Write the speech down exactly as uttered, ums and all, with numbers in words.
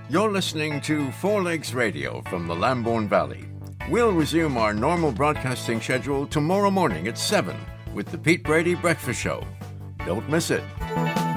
You're listening to Four Legs Radio from the Lambourne Valley. We'll resume our normal broadcasting schedule tomorrow morning at seven with the Pete Brady Breakfast Show. Don't miss it.